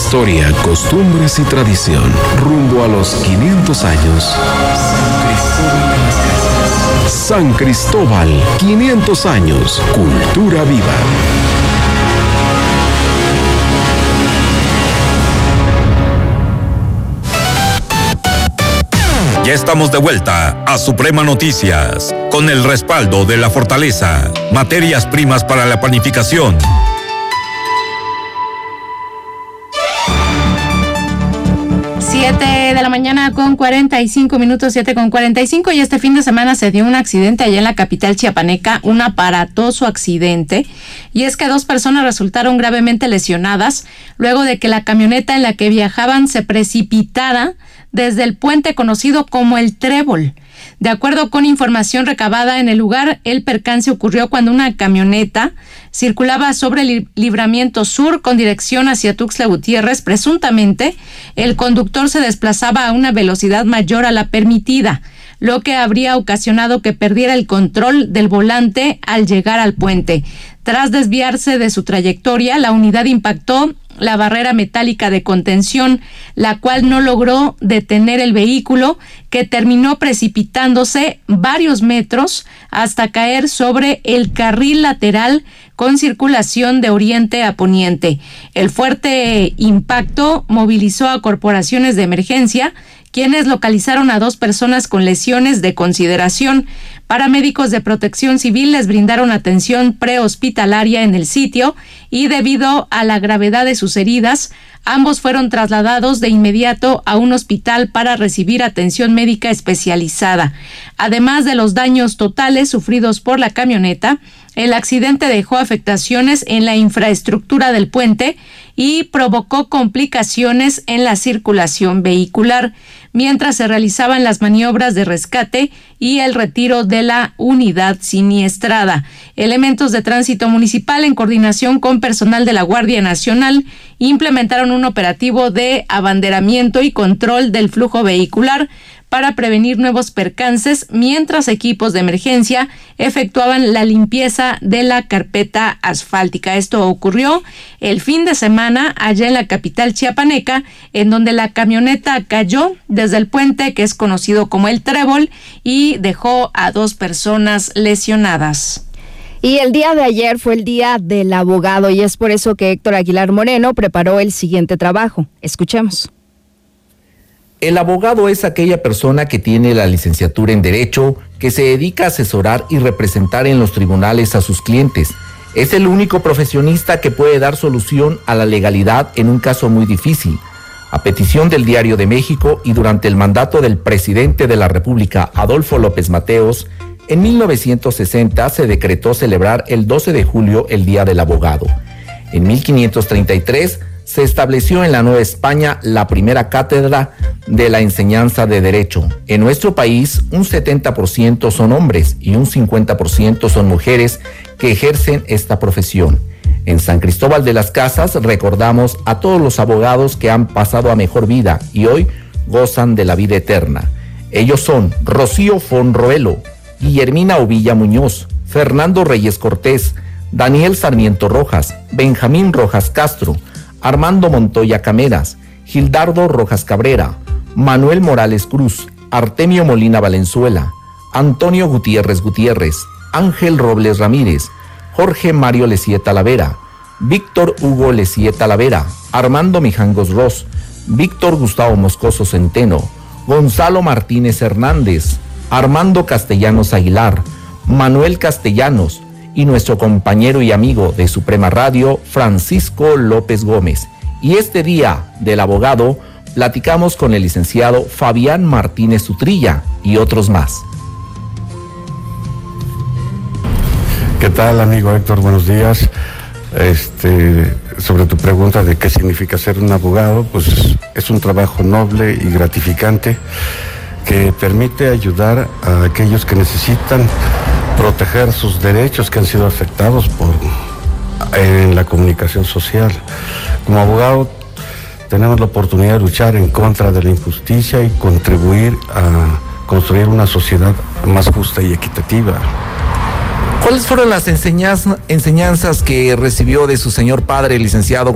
Historia, costumbres y tradición. Rumbo a los 500 años. San Cristóbal, 500 años. Cultura viva. Ya estamos de vuelta a Suprema Noticias, con el respaldo de La Fortaleza, materias primas para la panificación. De la mañana con 45 minutos, 7:45, y este fin de semana se dio un accidente allá en la capital chiapaneca, un aparatoso accidente, y es que 2 personas resultaron gravemente lesionadas luego de que la camioneta en la que viajaban se precipitara desde el puente conocido como el Trébol. De acuerdo con información recabada en el lugar, el percance ocurrió cuando una camioneta circulaba sobre el libramiento sur con dirección hacia Tuxtla Gutiérrez. Presuntamente, el conductor se desplazaba a una velocidad mayor a la permitida, lo que habría ocasionado que perdiera el control del volante al llegar al puente. Tras desviarse de su trayectoria, la unidad impactó la barrera metálica de contención, la cual no logró detener el vehículo, que terminó precipitándose varios metros hasta caer sobre el carril lateral con circulación de oriente a poniente. El fuerte impacto movilizó a corporaciones de emergencia, quienes localizaron a 2 personas con lesiones de consideración. Paramédicos de Protección Civil les brindaron atención prehospitalaria en el sitio y, debido a la gravedad de sus heridas, ambos fueron trasladados de inmediato a un hospital para recibir atención médica especializada. Además de los daños totales sufridos por la camioneta, el accidente dejó afectaciones en la infraestructura del puente y provocó complicaciones en la circulación vehicular, mientras se realizaban las maniobras de rescate y el retiro de la unidad siniestrada. Elementos de tránsito municipal, en coordinación con personal de la Guardia Nacional, implementaron un operativo de abanderamiento y control del flujo vehicular para prevenir nuevos percances, mientras equipos de emergencia efectuaban la limpieza de la carpeta asfáltica. Esto ocurrió el fin de semana allá en la capital chiapaneca, en donde la camioneta cayó desde el puente que es conocido como el Trébol y dejó a 2 personas lesionadas. Y el día de ayer fue el Día del Abogado, y es por eso que Héctor Aguilar Moreno preparó el siguiente trabajo. Escuchemos. El abogado es aquella persona que tiene la licenciatura en Derecho, que se dedica a asesorar y representar en los tribunales a sus clientes. Es el único profesionista que puede dar solución a la legalidad en un caso muy difícil. A petición del Diario de México y durante el mandato del presidente de la República, Adolfo López Mateos, en 1960 se decretó celebrar el 12 de julio el Día del Abogado. En 1533 se estableció en la Nueva España la primera cátedra de la enseñanza de Derecho. En nuestro país, un 70% son hombres y un 50% son mujeres que ejercen esta profesión. En San Cristóbal de las Casas recordamos a todos los abogados que han pasado a mejor vida y hoy gozan de la vida eterna. Ellos son Rocío Fonroelo, Guillermina Ovilla Muñoz, Fernando Reyes Cortés, Daniel Sarmiento Rojas, Benjamín Rojas Castro, Armando Montoya Cameras, Gildardo Rojas Cabrera, Manuel Morales Cruz, Artemio Molina Valenzuela, Antonio Gutiérrez Gutiérrez, Ángel Robles Ramírez, Jorge Mario Lesié Talavera, Víctor Hugo Lesié Talavera, Armando Mijangos Ross, Víctor Gustavo Moscoso Centeno, Gonzalo Martínez Hernández, Armando Castellanos Aguilar, Manuel Castellanos, y nuestro compañero y amigo de Suprema Radio, Francisco López Gómez. Y este Día del Abogado platicamos con el licenciado Fabián Martínez Utrilla y otros más. ¿Qué tal, amigo Héctor? Buenos días. Sobre tu pregunta de qué significa ser un abogado, pues es un trabajo noble y gratificante que permite ayudar a aquellos que necesitan proteger sus derechos que han sido afectados en la comunicación social. Como abogado tenemos la oportunidad de luchar en contra de la injusticia y contribuir a construir una sociedad más justa y equitativa. ¿Cuáles fueron las enseñanzas que recibió de su señor padre, licenciado